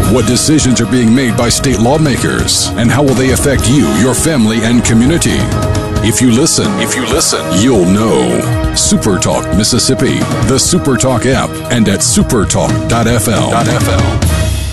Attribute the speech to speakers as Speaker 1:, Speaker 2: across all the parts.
Speaker 1: What decisions are being made by state lawmakers, and how will they affect you, your family, and community? If you listen, you'll know. Super Talk Mississippi, the Super Talk app, and at supertalk.fl.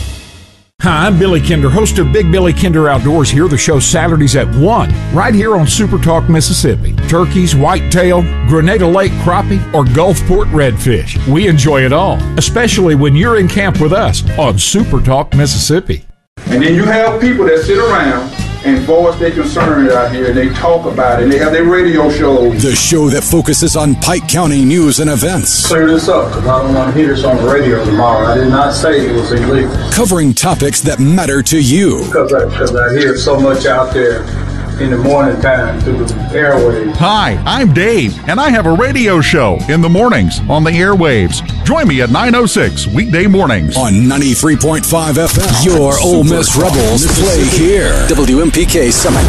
Speaker 2: Hi, I'm Billy Kinder, host of Big Billy Kinder Outdoors here. The show Saturdays at 1, right here on Super Talk Mississippi. Turkeys, whitetail, Grenada Lake crappie, or Gulfport redfish. We enjoy it all, especially when you're in camp with us on Super Talk Mississippi.
Speaker 3: And then you have people that sit around and voice their concerns out here, and they talk about it, and they have their radio shows.
Speaker 1: The show that focuses on Pike County news and events.
Speaker 4: Clear this up, because I don't want to hear this on the radio tomorrow. I did not say it was illegal.
Speaker 1: Covering topics that matter to you.
Speaker 4: Because I hear so much out there in the morning time through the airwaves.
Speaker 5: Hi, I'm Dave, and I have a radio show in the mornings on the airwaves. Join me at 9:06 weekday mornings
Speaker 1: on 93.5 FM. Your Ole Miss Rebels play here. WMPK Summit,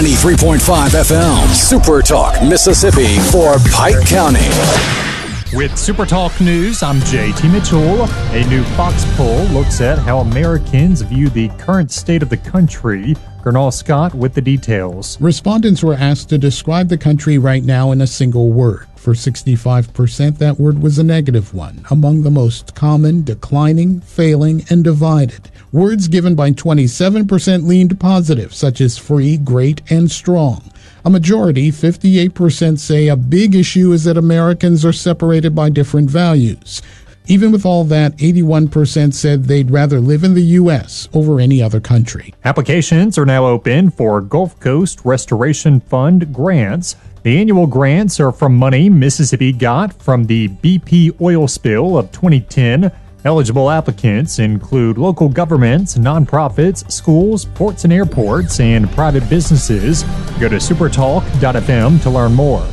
Speaker 1: 93.5 FM. Super Talk Mississippi for Pike County.
Speaker 6: With Super Talk News, I'm JT Mitchell. A new Fox poll looks at how Americans view the current state of the country. Gernal Scott with the details.
Speaker 7: Respondents were asked to describe the country right now in a single word. For 65%, that word was a negative one. Among the most common, declining, failing, and divided. Words given by 27% leaned positive, such as free, great, and strong. A majority, 58%, say a big issue is that Americans are separated by different values. Even with all that, 81% said they'd rather live in the U.S. over any other country.
Speaker 6: Applications are now open for Gulf Coast Restoration Fund grants. The annual grants are from money Mississippi got from the BP oil spill of 2010. Eligible applicants include local governments, nonprofits, schools, ports and airports, and private businesses. Go to supertalk.fm to learn more.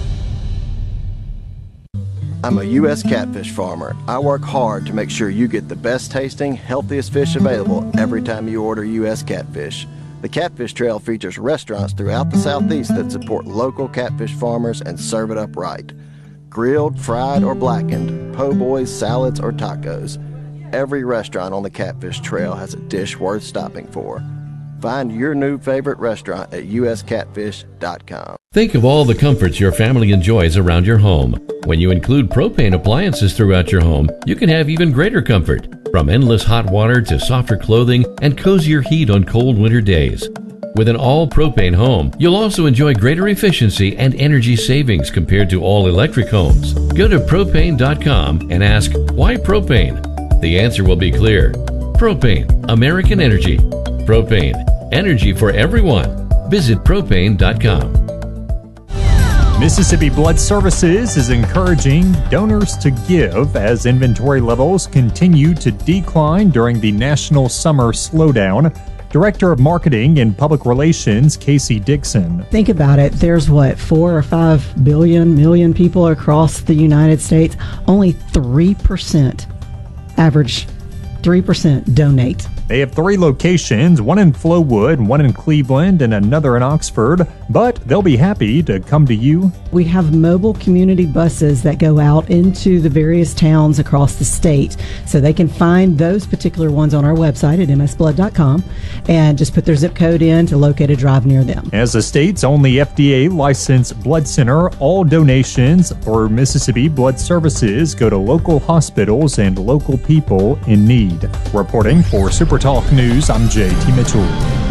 Speaker 8: I'm a U.S. catfish farmer. I work hard to make sure you get the best tasting, healthiest fish available every time you order U.S. catfish. The Catfish Trail features restaurants throughout the Southeast that support local catfish farmers and serve it up right. Grilled, fried, or blackened, po' boys, salads, or tacos. Every restaurant on the Catfish Trail has a dish worth stopping for. Find your new favorite restaurant at uscatfish.com.
Speaker 9: Think of all the comforts your family enjoys around your home. When you include propane appliances throughout your home, you can have even greater comfort. From endless hot water to softer clothing and cozier heat on cold winter days. With an all-propane home, you'll also enjoy greater efficiency and energy savings compared to all-electric homes. Go to propane.com and ask, why propane? The answer will be clear. Propane, American Energy. Propane, energy for everyone. Visit propane.com.
Speaker 6: Mississippi Blood Services is encouraging donors to give as inventory levels continue to decline during the national summer slowdown. Director of Marketing and Public Relations, Casey Dixon.
Speaker 10: Think about it. There's 4 or 5 million people across the United States. Only 3%, average 3% donate.
Speaker 6: They have 3 locations, one in Flowood, one in Cleveland, and another in Oxford, but they'll be happy to come to you.
Speaker 10: We have mobile community buses that go out into the various towns across the state, so they can find those particular ones on our website at msblood.com and just put their zip code in to locate a drive near them.
Speaker 6: As the state's only FDA-licensed blood center, all donations for Mississippi Blood Services go to local hospitals and local people in need. Reporting for Super Talk News, I'm JT Mitchell.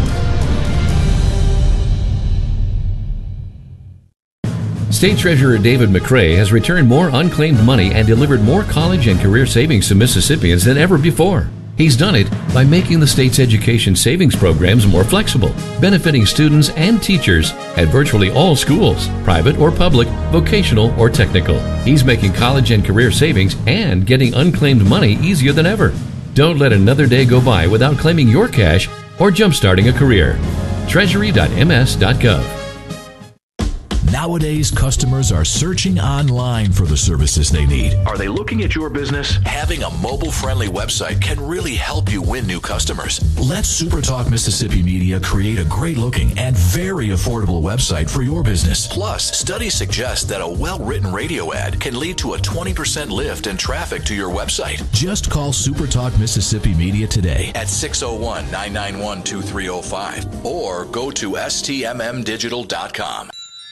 Speaker 9: State Treasurer David McCray has returned more unclaimed money and delivered more college and career savings to Mississippians than ever before. He's done it by making the state's education savings programs more flexible, benefiting students and teachers at virtually all schools, private or public, vocational or technical. He's making college and career savings and getting unclaimed money easier than ever. Don't let another day go by without claiming your cash or jumpstarting a career. Treasury.ms.gov.
Speaker 11: Nowadays, customers are searching online for the services they need.
Speaker 12: Are they looking at your business?
Speaker 11: Having a mobile-friendly website can really help you win new customers. Let SuperTalk Mississippi Media create a great-looking and very affordable website for your business. Plus, studies suggest that a well-written radio ad can lead to a 20% lift in traffic to your website. Just call SuperTalk Mississippi Media today at 601-991-2305 or go to stmmdigital.com.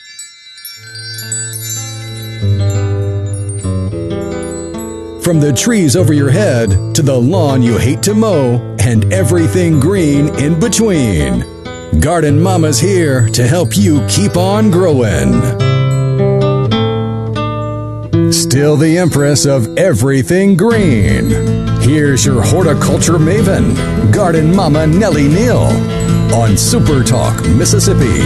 Speaker 13: From the trees over your head to the lawn you hate to mow and everything green in between, Garden Mama's here to help you keep on growing. Still the empress of everything green. Here's your horticulture maven, Garden Mama Nellie Neal, on Super Talk Mississippi.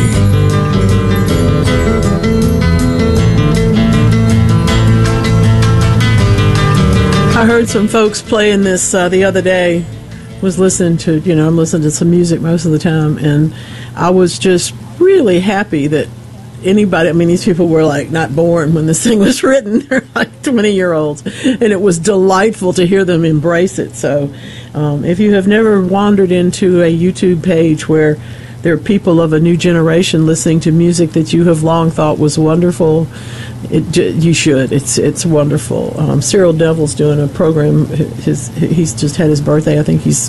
Speaker 14: I heard some folks playing this the other day. Was listening to, I'm listening to some music most of the time, and I was just really happy that anybody, these people were like not born when this thing was written. They're like 20-year-olds, and it was delightful to hear them embrace it. So if you have never wandered into a YouTube page where there are people of a new generation listening to music that you have long thought was wonderful, you should. It's wonderful. Cyril Deville's doing a program. He's just had his birthday. I think he's,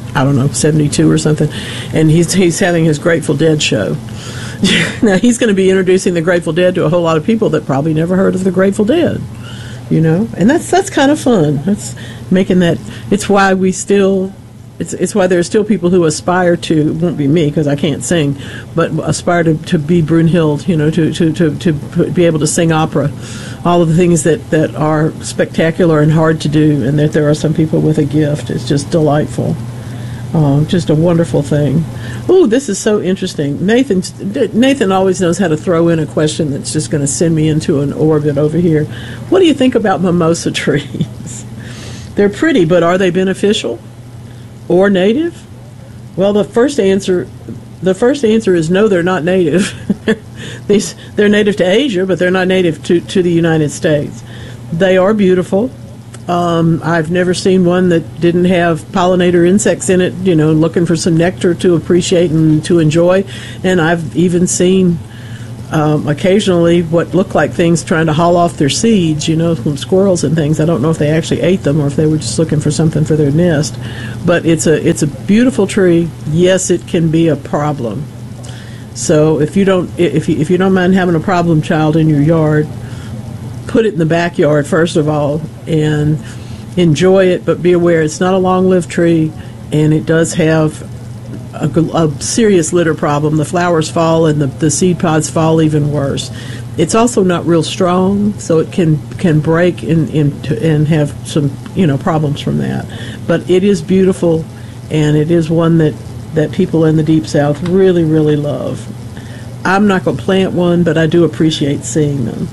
Speaker 14: 72 or something, and he's having his Grateful Dead show. Now he's going to be introducing the Grateful Dead to a whole lot of people that probably never heard of the Grateful Dead. And that's kind of fun. That's making that. It's why we still. It's why there are still people who aspire to, it won't be me because I can't sing, but aspire to be Brunhild, to be able to sing opera, all of the things that are spectacular and hard to do, and that there are some people with a gift. It's just delightful. Just a wonderful thing. Oh, this is so interesting. Nathan always knows how to throw in a question that's just going to send me into an orbit over here. What do you think about mimosa trees? They're pretty, but are they beneficial? Or native? Well, the first answer is no, they're not native. They're native to Asia, but they're not native to the United States. They are beautiful. I've never seen one that didn't have pollinator insects in it, looking for some nectar to appreciate and to enjoy. And I've even seen occasionally what look like things trying to haul off their seeds, from squirrels and things. I don't know if they actually ate them or if they were just looking for something for their nest. But it's a beautiful tree. Yes, it can be a problem. So if you don't mind having a problem child in your yard, put it in the backyard first of all and enjoy it. But be aware it's not a long-lived tree, and it does have a serious litter problem. The flowers fall and the seed pods fall even worse. It's also not real strong, so it can break and have some problems from that. But it is beautiful, and it is one that people in the Deep South really, really love. I'm not going to plant one, but I do appreciate seeing them.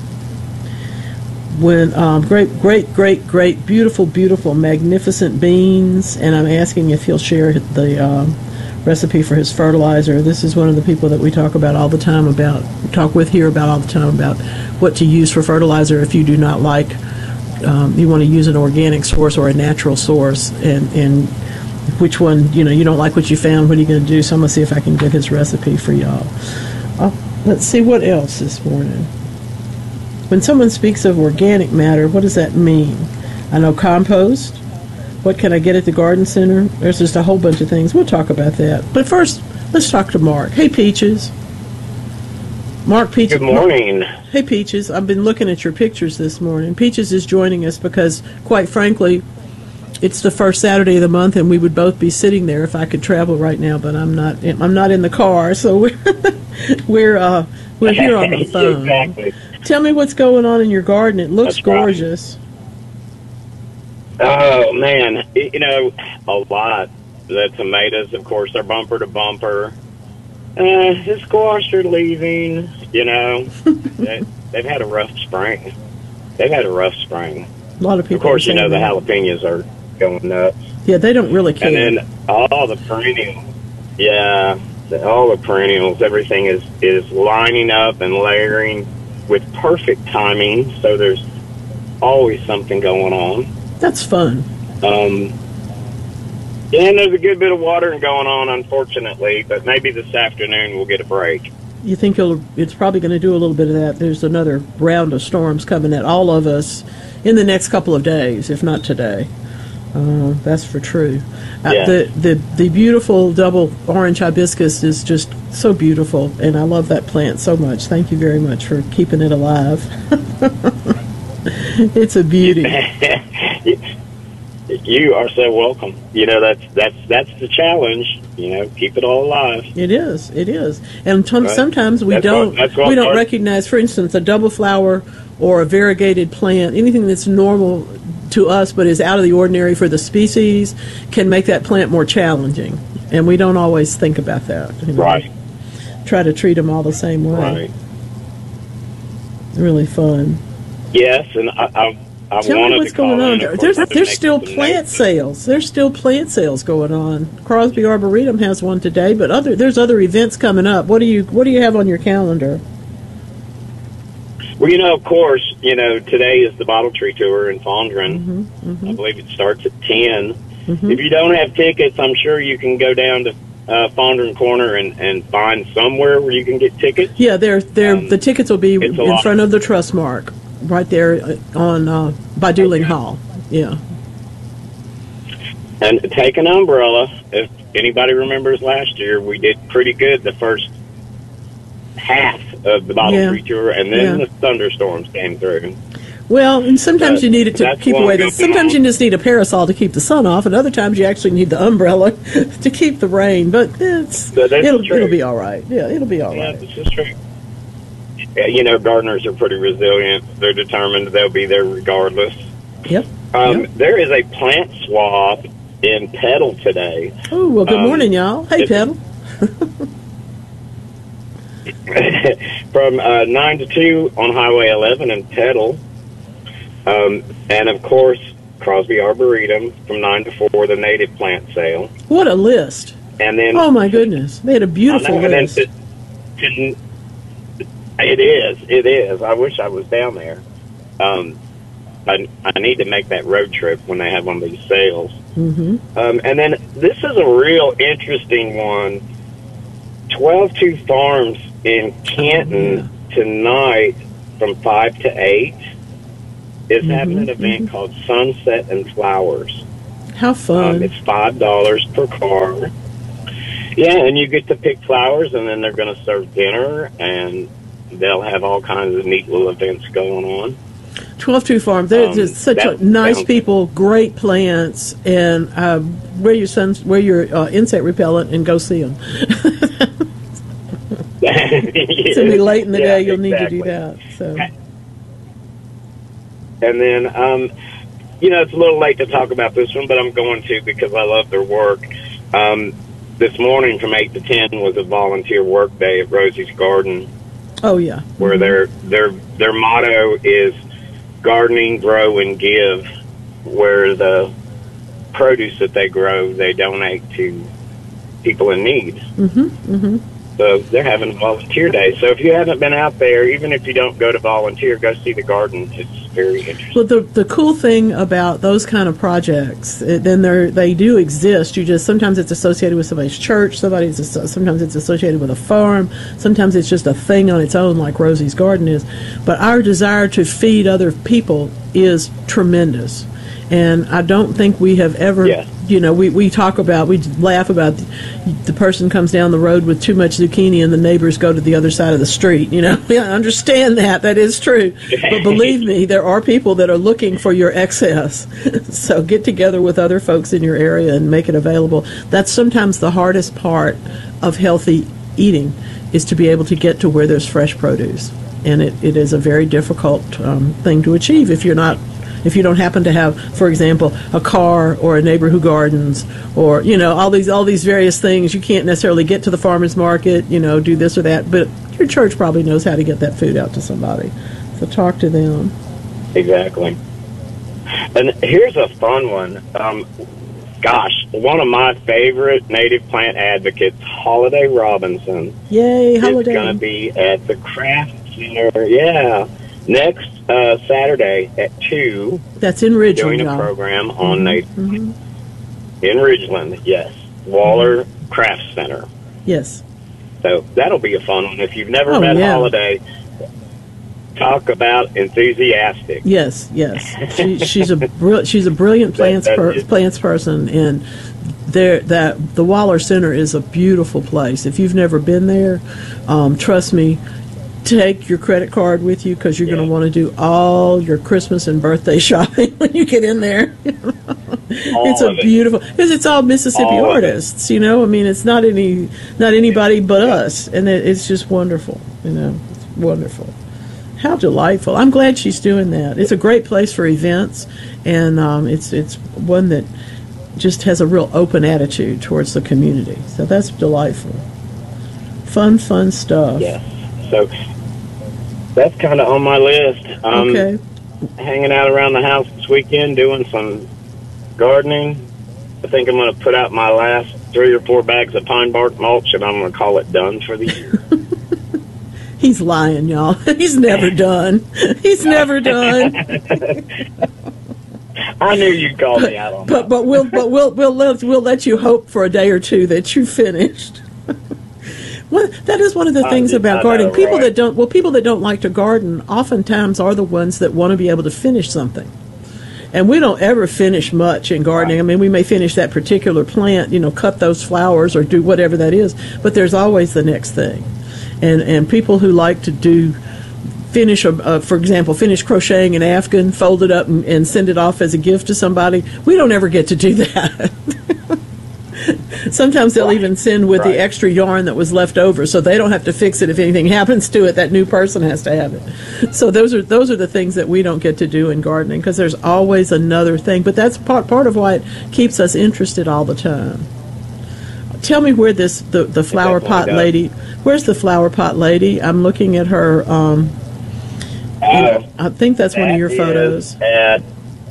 Speaker 14: When great, beautiful, magnificent beans, and I'm asking if he'll share the recipe for his fertilizer. This is one of the people that we talk with here all the time about what to use for fertilizer if you do not like, you want to use an organic source or a natural source, and which one, you don't like what you found, what are you going to do? So I'm going to see if I can get his recipe for y'all. Let's see what else this morning. When someone speaks of organic matter, what does that mean? I know compost. What can I get at the garden center? There's just a whole bunch of things. We'll talk about that. But first, let's talk to Mark. Hey, Peaches. Mark Peaches.
Speaker 15: Good morning.
Speaker 14: Hey, Peaches. I've been looking at your pictures this morning. Peaches is joining us because, quite frankly, it's the first Saturday of the month, and we would both be sitting there if I could travel right now. But I'm not in the car, so we're here on the phone.
Speaker 15: Exactly.
Speaker 14: Tell me what's going on in your garden. It looks gorgeous.
Speaker 15: Oh, man. A lot. The tomatoes, of course, are bumper to bumper. The squash are leaving, They've had a rough spring. A
Speaker 14: lot of people.
Speaker 15: Of course, the jalapenos are going nuts.
Speaker 14: Yeah, they don't really care.
Speaker 15: And then all the perennial. Yeah. all the perennials, everything is lining up and layering with perfect timing. So there's always something going on.
Speaker 14: That's fun.
Speaker 15: And there's a good bit of watering going on, unfortunately, but maybe this afternoon we'll get a break.
Speaker 14: You think it's probably going to do a little bit of that? There's another round of storms coming at all of us in the next couple of days, if not today. That's for true.
Speaker 15: Yeah.
Speaker 14: The beautiful double orange hibiscus is just so beautiful, and I love that plant so much. Thank you very much for keeping it alive. It's a beauty.
Speaker 15: You are so welcome. You know, that's the challenge. You know, keep it all alive.
Speaker 14: It is, and
Speaker 15: Right.
Speaker 14: sometimes we don't recognize. For instance, a double flower or a variegated plant, anything that's normal to us but is out of the ordinary for the species, can make that plant more challenging, and we don't always think about that. You know?
Speaker 15: Right.
Speaker 14: Try to treat them all the same way.
Speaker 15: Right.
Speaker 14: Really fun.
Speaker 15: Yes, and I
Speaker 14: Tell me
Speaker 15: wanted
Speaker 14: what's
Speaker 15: to call
Speaker 14: going on.
Speaker 15: in, of course, to
Speaker 14: There's
Speaker 15: make
Speaker 14: still
Speaker 15: some
Speaker 14: plant
Speaker 15: notes.
Speaker 14: sales. There's still plant sales going on. Crosby Arboretum has one today, but there's other events coming up. What do you have on your calendar?
Speaker 15: Well, you know, of course, you know, today is the Bottle Tree Tour in Fondren. I believe it starts at 10. If you don't have tickets, I'm sure you can go down to Fondren Corner and find somewhere where you can get tickets.
Speaker 14: Yeah, the tickets will be in
Speaker 15: lot.
Speaker 14: front of the Trustmark, right there on by Dueling Hall. Yeah.
Speaker 15: And take an umbrella. If anybody remembers last year, we did pretty good the first half of the Bottle Tree Tour, and then the thunderstorms came through.
Speaker 14: Well, and sometimes you need it to
Speaker 15: That's
Speaker 14: keep
Speaker 15: one
Speaker 14: away.
Speaker 15: good
Speaker 14: Sometimes you just need a parasol to keep the sun off, and other times you actually need the umbrella to keep the rain. But it'll be all right. Yeah, it'll be all right.
Speaker 15: This is true. Yeah, you know, gardeners are pretty resilient. They're determined they'll be there regardless.
Speaker 14: Yep.
Speaker 15: There is a plant swap in Petal today.
Speaker 14: Oh, well, good morning, y'all. Hey, Petal.
Speaker 15: From 9 to 2 on Highway 11 in Petal. And, of course, Crosby Arboretum from 9 to 4, the native plant sale.
Speaker 14: What a list.
Speaker 15: And then,
Speaker 14: oh, my goodness. They had a beautiful list.
Speaker 15: It is. I wish I was down there. I need to make that road trip when they have one of these sales. And then this is a real interesting one. 12-2 Farms in Canton tonight from 5 to 8 is having an event called Sunset and Flowers.
Speaker 14: How fun.
Speaker 15: It's $5 per car. Yeah, and you get to pick flowers, and then they're going to serve dinner, and they'll have all kinds of neat little events going on.
Speaker 14: 12-2 Farm. They're just such nice people, great plants, and wear your insect repellent and go see them. It's going to be late in the day. You'll need to do that. So.
Speaker 15: And then, you know, it's a little late to talk about this one, but I'm going to because I love their work. This morning from 8 to 10 was a volunteer work day at Rosie's Garden.
Speaker 14: Oh, yeah.
Speaker 15: Where their motto is gardening, grow, and give, where the produce that they grow, they donate to people in need. So they're having a volunteer day. So if you haven't been out there, even if you don't go to volunteer, go see the garden. It's very interesting.
Speaker 14: Well, the cool thing about those kind of projects, they do exist. You just sometimes it's associated with somebody's church. Sometimes it's associated with a farm. Sometimes it's just a thing on its own, like Rosie's Garden is. But our desire to feed other people is tremendous. And I don't think we have ever, you know, we laugh about the person comes down the road with too much zucchini and the neighbors go to the other side of the street. You know, I understand that is true. But believe me, there are people that are looking for your excess. So get together with other folks in your area and make it available. That's sometimes the hardest part of healthy eating, is to be able to get to where there's fresh produce. And it is a very difficult thing to achieve if you don't happen to have, for example, a car or a neighbor who gardens, or, you know, all these various things. You can't necessarily get to the farmer's market, you know, do this or that, but your church probably knows how to get that food out to somebody. So talk to them.
Speaker 15: Exactly. And here's a fun one. Gosh, one of my favorite native plant advocates, Holiday Robinson.
Speaker 14: Yay, Holiday.
Speaker 15: Is going to be at the Craft Center, next Saturday at 2.
Speaker 14: That's in Ridgeland,
Speaker 15: doing a program on native in Ridgeland, yes. Waller Craft Center.
Speaker 14: Yes.
Speaker 15: So that'll be a fun one. If you've never met Holiday, talk about enthusiastic.
Speaker 14: Yes. She's a brilliant plants person, and the Waller Center is a beautiful place. If you've never been there, trust me, take your credit card with you, because you're going to want to do all your Christmas and birthday shopping when you get in there. It's a beautiful, because it's all Mississippi artists. I mean, it's not anybody but us, and it's just wonderful. It's wonderful. How delightful! I'm glad she's doing that. It's a great place for events, and it's one that just has a real open attitude towards the community. So that's delightful. Fun stuff.
Speaker 15: Yeah. So that's kind of on my list.
Speaker 14: Okay.
Speaker 15: Hanging out around the house this weekend, doing some gardening. I think I'm going to put out my last 3 or 4 bags of pine bark mulch, and I'm going to call it done for the year.
Speaker 14: He's lying, y'all. He's never done. He's never done.
Speaker 15: I knew you'd call me out on that.
Speaker 14: But we'll let you hope for a day or two that you finished. That is one of the things about gardening. People that don't like to garden oftentimes are the ones that want to be able to finish something. And we don't ever finish much in gardening. I mean, we may finish that particular plant, cut those flowers or do whatever that is, but there's always the next thing. And people who like to finish crocheting an afghan, fold it up and send it off as a gift to somebody, we don't ever get to do that. Sometimes they'll even send with the extra yarn that was left over, so they don't have to fix it if anything happens to it. That new person has to have it. So those are the things that we don't get to do in gardening, because there's always another thing. But that's part of why it keeps us interested all the time. Tell me where the flower pot lady. Where's the flower pot lady? I'm looking at her. I think that's one of your photos.
Speaker 15: That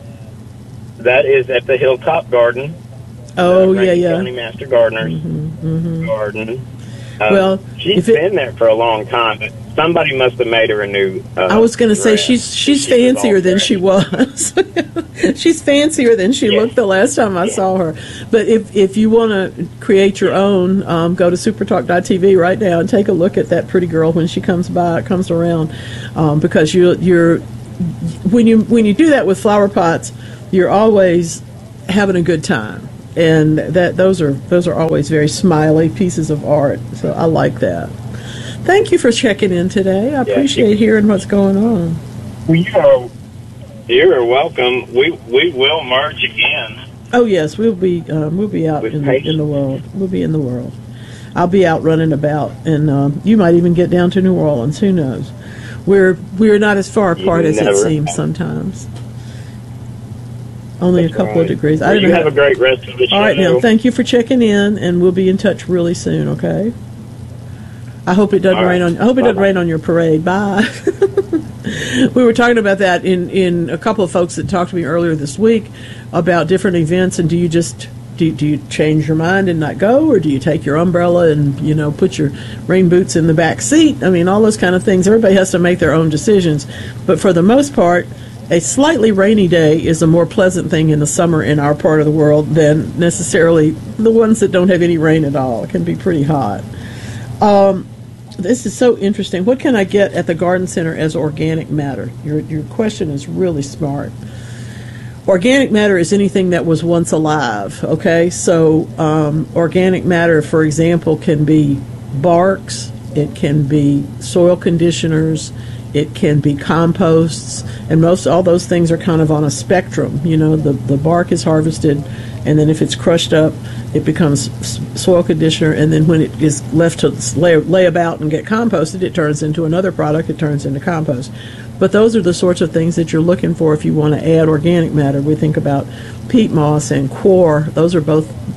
Speaker 15: is at the Hilltop Garden.
Speaker 14: Oh,
Speaker 15: County Master Gardener's garden. Well, she's been there for a long time, but somebody must have made her a new.
Speaker 14: I was going to say she's fancier than she was. She's fancier than she looked the last time I saw her. But if you want to create your own, go to supertalk.tv right now and take a look at that pretty girl when she comes around, because you're when you do that with flower pots, you're always having a good time. And those are always very smiley pieces of art. So I like that. Thank you for checking in today. I appreciate hearing what's going on.
Speaker 15: You're welcome. We will merge again.
Speaker 14: Oh yes, we'll be out in the world. We'll be in the world. I'll be out running about, and you might even get down to New Orleans. Who knows? We're not as far apart as it seems sometimes. Only a couple of degrees.
Speaker 15: Well, you have a great rest of the show.
Speaker 14: All right, now, thank you for checking in, and we'll be in touch really soon, okay? I hope it doesn't rain on. I hope it doesn't rain on your parade. Bye. We were talking about that in a couple of folks that talked to me earlier this week about different events, and do you change your mind and not go, or do you take your umbrella and put your rain boots in the back seat? I mean, all those kind of things. Everybody has to make their own decisions, but for the most part, a slightly rainy day is a more pleasant thing in the summer in our part of the world than necessarily the ones that don't have any rain at all. It can be pretty hot. This is so interesting. What can I get at the garden center as organic matter? Your question is really smart. Organic matter is anything that was once alive, okay? So organic matter, for example, can be barks, it can be soil conditioners, it can be composts, and all those things are kind of on a spectrum. The bark is harvested, and then if it's crushed up, it becomes soil conditioner, and then when it is left to lay about and get composted, it turns into another product, it turns into compost. But those are the sorts of things that you're looking for if you want to add organic matter. We think about peat moss and coir. Those are both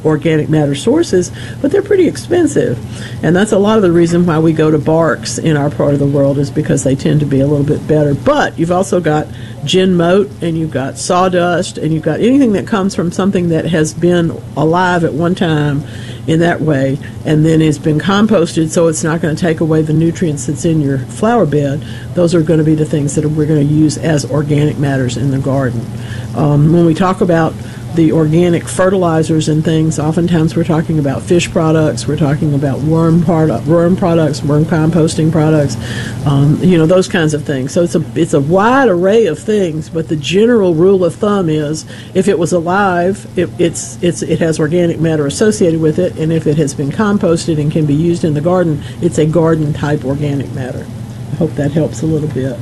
Speaker 14: organic matter sources, but they're pretty expensive. And that's a lot of the reason why we go to barks in our part of the world, is because they tend to be a little bit better. But you've also got gin moat, and you've got sawdust, and you've got anything that comes from something that has been alive at one time in that way, and then it's been composted, so it's not going to take away the nutrients that's in your flower bed. Those are going to be the things that we're going to use as organic matters in the garden. When we talk about the organic fertilizers and things, oftentimes we're talking about fish products, we're talking about worm products, worm composting products, those kinds of things. So it's a wide array of things, but the general rule of thumb is if it was alive, it has organic matter associated with it, and if it has been composted and can be used in the garden, it's a garden type organic matter. I hope that helps a little bit.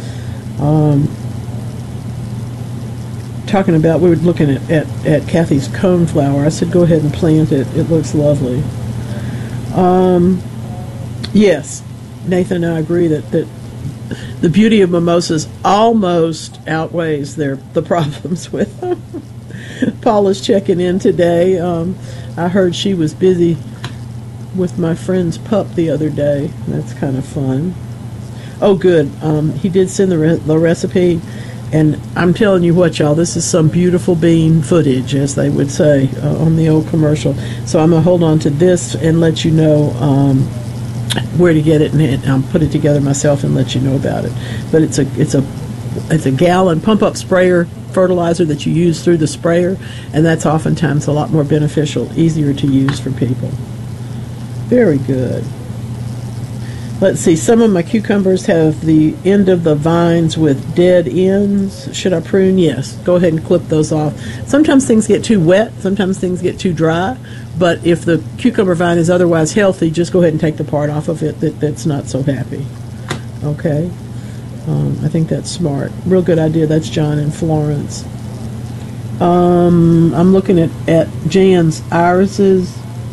Speaker 14: Talking about, we were looking at Kathy's coneflower. I said, go ahead and plant it. It looks lovely. Yes, Nathan and I agree that the beauty of mimosas almost outweighs the problems with them. Paula's checking in today. I heard she was busy with my friend's pup the other day. That's kind of fun. Oh, good. He did send the recipe. And I'm telling you what, y'all, this is some beautiful bean footage, as they would say on the old commercial. So I'm going to hold on to this and let you know where to get it, and I'll put it together myself and let you know about it. But it's a gallon pump-up sprayer fertilizer that you use through the sprayer, and that's oftentimes a lot more beneficial, easier to use for people. Very good. Let's see, some of my cucumbers have the end of the vines with dead ends. Should I prune? Yes. Go ahead and clip those off. Sometimes things get too wet, sometimes things get too dry, but if the cucumber vine is otherwise healthy, just go ahead and take the part off of it that's not so happy. Okay? I think that's smart. Real good idea. That's John in Florence. I'm looking at Jan's irises.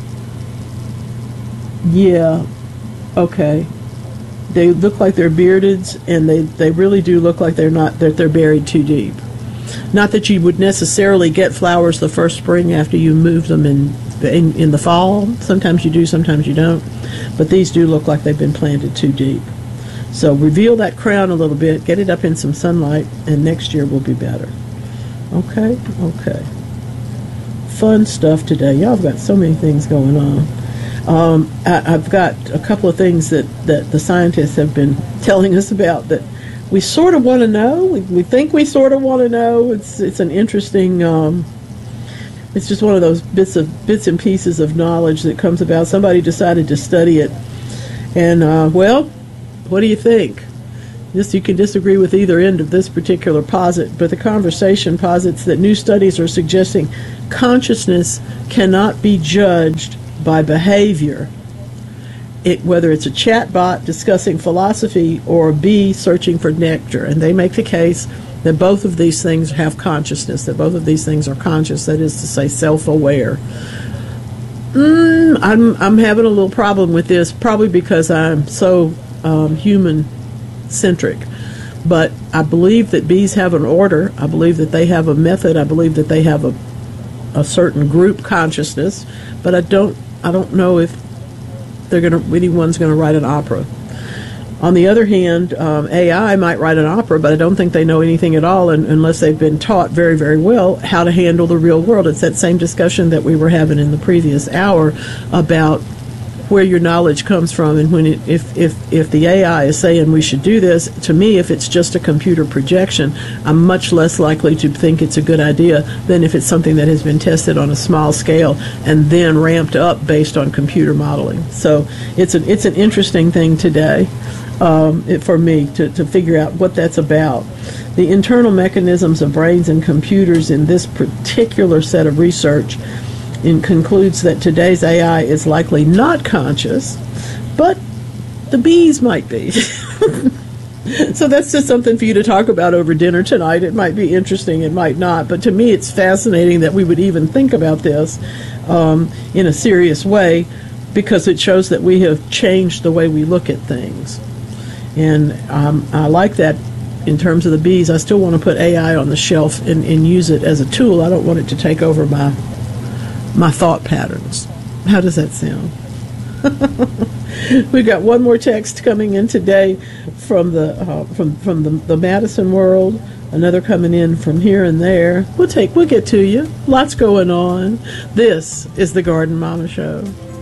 Speaker 14: Yeah. Okay. They look like they're beardeds, and they really do look like they're buried too deep. Not that you would necessarily get flowers the first spring after you move them in the fall. Sometimes you do, sometimes you don't. But these do look like they've been planted too deep. So reveal that crown a little bit, get it up in some sunlight, and next year will be better. Okay? Okay. Fun stuff today. Y'all have got so many things going on. I've got a couple of things that the scientists have been telling us about that we sort of want to know. We think we sort of want to know. It's an interesting. It's just one of those bits and pieces of knowledge that comes about. Somebody decided to study it, and well, what do you think? You can disagree with either end of this particular posit, but the conversation posits that new studies are suggesting consciousness cannot be judged by behavior, whether it's a chat bot discussing philosophy or a bee searching for nectar. And they make the case that both of these things have consciousness, that both of these things are conscious, that is to say self-aware. I'm having a little problem with this, probably because I'm so human-centric. But I believe that bees have an order. I believe that they have a method. I believe that they have a certain group consciousness, but I don't know if anyone's going to write an opera. On the other hand, AI might write an opera, but I don't think they know anything at all unless they've been taught very, very well how to handle the real world. It's that same discussion that we were having in the previous hour about where your knowledge comes from, and if the AI is saying we should do this, to me, if it's just a computer projection, I'm much less likely to think it's a good idea than if it's something that has been tested on a small scale and then ramped up based on computer modeling. So it's an interesting thing today for me to figure out what that's about. The internal mechanisms of brains and computers in this particular set of research concludes that today's AI is likely not conscious, but the bees might be. So that's just something for you to talk about over dinner tonight. It might be interesting, it might not, but to me it's fascinating that we would even think about this in a serious way, because it shows that we have changed the way we look at things. And I like that in terms of the bees. I still want to put AI on the shelf and use it as a tool. I don't want it to take over my thought patterns. How does that sound? We've got one more text coming in today from the Madison world. Another coming in from here and there. We'll get to you. Lots going on. This is the Garden Mama Show.